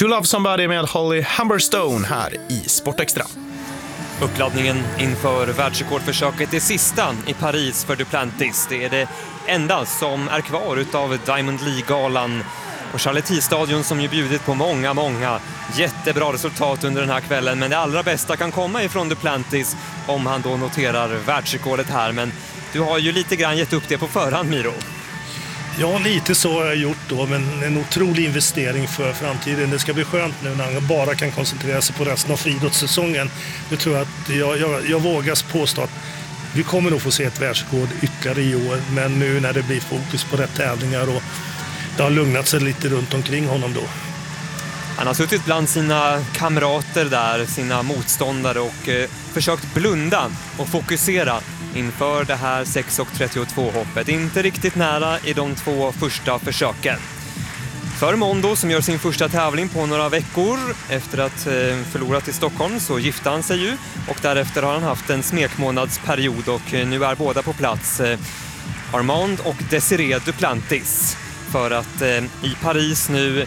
To Love Somebody med Holly Humberstone här i Sportextra. Uppladdningen inför världsrekordförsöket, det sista i Paris för Duplantis. Det är det enda som är kvar utav Diamond League-galan och Charletti-stadion som ju bjudit på många jättebra resultat under den här kvällen. Men det allra bästa kan komma ifrån Duplantis om han då noterar världsrekordet här. Men du har ju lite grann gett upp det på förhand, Miro. Ja, lite så har jag gjort då, men en otrolig investering för framtiden. Det ska bli skönt nu när han bara kan koncentrera sig på resten av friidrottssäsongen. Det tror jag att jag vågar påstå att vi kommer nog få se ett världsrekord ytterligare i år, men nu när det blir fokus på rätt tävlingar och det har lugnat sig lite runt omkring honom då. Han har suttit bland sina kamrater där, sina motståndare och försökt blunda och fokusera inför det här 6.32-hoppet. Inte riktigt nära i de 2 första försöken. För Mondo, som gör sin första tävling på några veckor efter att förlorat i Stockholm, så gifte han sig ju och därefter har han haft en smekmånadsperiod och nu är båda på plats, Armand och Desiree Duplantis, för att i Paris nu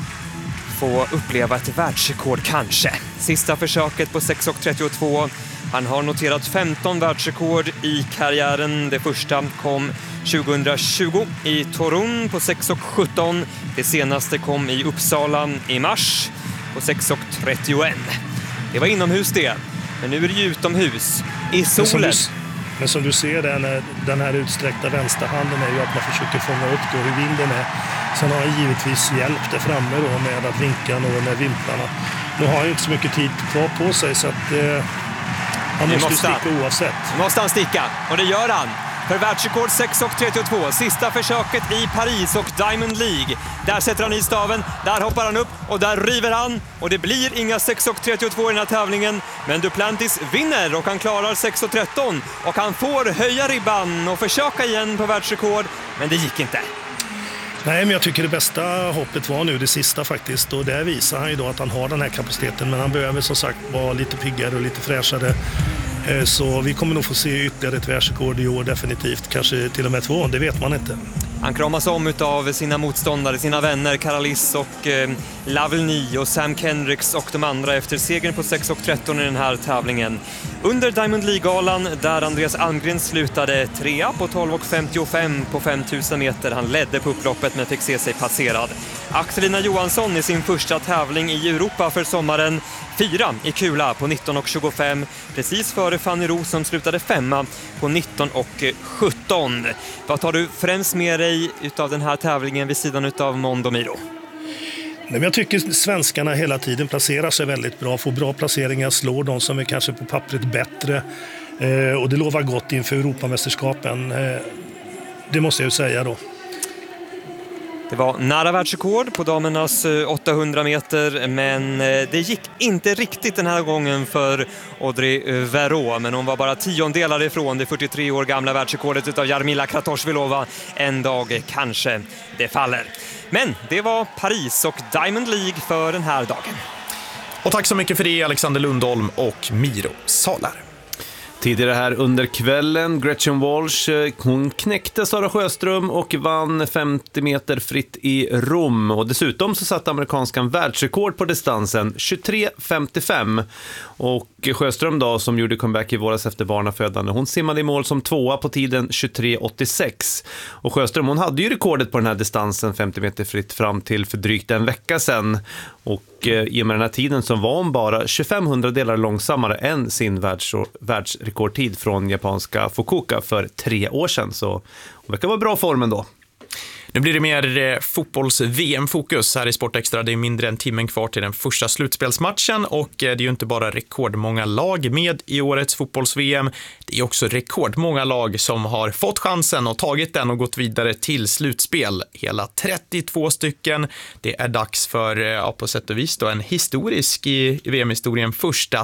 få uppleva ett världsrekord kanske. Sista försöket på 6.32. Han har noterat 15 världsrekord i karriären. Det första kom 2020 i Torun på 6.17. Det senaste kom i Uppsala i mars på 6.31. Det var inomhus det, men nu är det ju utomhus i solen. Men som du ser, den här utsträckta vänsterhanden är ju att man försöker fånga upp då hur vinden är. Sen har han givetvis hjälp där framme då med att vinka och med vimplarna. Nu har han ju inte så mycket tid kvar på sig, så att han måste sticka oavsett. Måste han sticka, och det gör han. För världsrekord 6.32, sista försöket i Paris och Diamond League. Där sätter han i staven, där hoppar han upp och där river han. Och det blir inga 6.32 i den här tävlingen. Men Duplantis vinner och han klarar 6.13. Och han får höja ribban och försöka igen på världsrekord. Men det gick inte. Nej, men jag tycker det bästa hoppet var nu det sista faktiskt. Och där visar han ju då att han har den här kapaciteten. Men han behöver som sagt vara lite piggare och lite fräschare. Så vi kommer nog få se ytterligare ett världsrekord i år definitivt. Kanske till och med 2, det vet man inte. Han kramas om av sina motståndare, sina vänner Caralis och Lavellny och Sam Kendricks och de andra efter segern på 6.13 i den här tävlingen. Under Diamond League-galan där Andreas Almgren slutade 3 på 12.55 på 5000 meter. Han ledde på upploppet men fick se sig passerad. Axelina Johansson i sin första tävling i Europa för sommaren 4 i kula på 19.25, precis före Fanny Ro som slutade 5 på 19.17. Vad tar du främst med dig utav den här tävlingen vid sidan utav Mondo, Miro? Men jag tycker svenskarna hela tiden placerar sig väldigt bra, får bra placeringar, slår de som är kanske på pappret bättre, och det lovar gott inför Europamästerskapen. Det måste jag ju säga då. Det var nära världsrekord på damernas 800 meter, men det gick inte riktigt den här gången för Audrey Verreaux, men hon var bara 10-delar ifrån det 43 år gamla världsrekordet utav Jarmila Kratochvilova. En dag kanske det faller. Men det var Paris och Diamond League för den här dagen. Och tack så mycket för det, Alexander Lundholm och Miro Salar. Tidigare här under kvällen, Gretchen Walsh, hon knäckte Sara Sjöström och vann 50 meter fritt i Rom. Och dessutom så satte amerikanskan världsrekord på distansen, 23.55. Och Sjöström då, som gjorde comeback i våras efter barnafödande, hon simmade i mål som 2 på tiden 23.86. Och Sjöström, hon hade ju rekordet på den här distansen, 50 meter fritt, fram till för drygt en vecka sedan. Och i och med den här tiden så var hon bara 2500-delar långsammare än sin världsrekordtid från japanska Fukuoka för 3 år sedan. Så hon verkar vara bra formen då. Nu blir det mer fotbolls-VM-fokus här i Sportextra. Det är mindre än timmen kvar till den första slutspelsmatchen och det är ju inte bara rekordmånga lag med i årets fotbolls-VM. Det är också rekordmånga lag som har fått chansen och tagit den och gått vidare till slutspel. Hela 32 stycken. Det är dags för, på sätt och vis då, en historisk i VM-historien första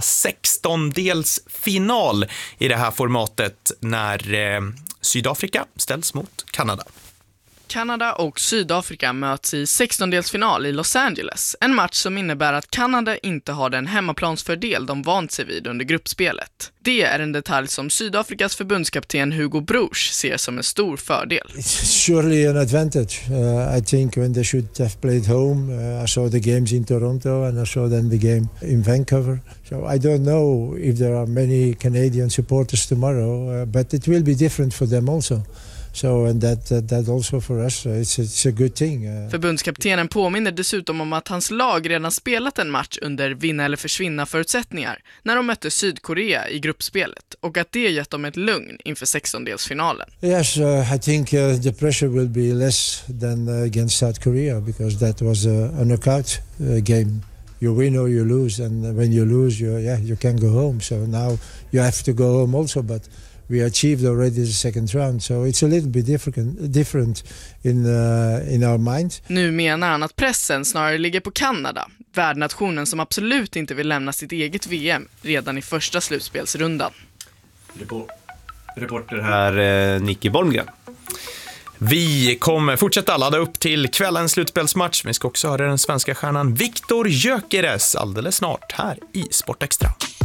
16-delsfinal i det här formatet när Sydafrika ställs mot Kanada. Kanada och Sydafrika möts i 16-delsfinal i Los Angeles. En match som innebär att Kanada inte har den hemmaplansfördel de vant sig vid under gruppspelet. Det är en detalj som Sydafrikas förbundskapten Hugo Broos ser som en stor fördel. It's surely an advantage. I think when they should have played home, I saw the games in Toronto and I saw then the game in Vancouver. So I don't know if there are many Canadian supporters tomorrow, but it will be different for them also. So and that also for us it's a good thing. Förbundskaptenen påminner dessutom om att hans lag redan spelat en match under vinna eller försvinna förutsättningar när de mötte Sydkorea i gruppspelet och att det gett dem ett lugn inför 16-delsfinalen. Yes, I think the pressure will be less than against South Korea because that was a knockout game. You win or you lose, and when you lose, you can go home. So now you have to go home also, but we achieved already the second round, so it's a little bit different in our mind. Nu menar han att pressen snarare ligger på Kanada, värdnationen som absolut inte vill lämna sitt eget VM redan i första slutspelsrundan. Reporter här, Nicky Bolmgren. Vi kommer fortsätta ladda upp till kvällens slutspelsmatch. Vi ska också höra den svenska stjärnan Viktor Gyökeres alldeles snart här i Sportextra.